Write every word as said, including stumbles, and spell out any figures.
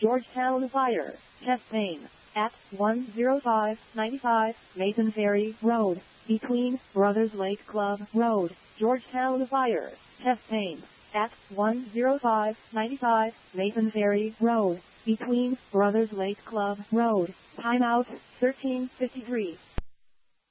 Georgetown Fire, chest pain, at one oh five ninety-five Mason Ferry Road, between Brothers Lake Club Road. Georgetown Fire, chest pain, at one oh five ninety-five Mason Ferry Road, between Brothers Lake Club Road. Timeout, thirteen fifty-three.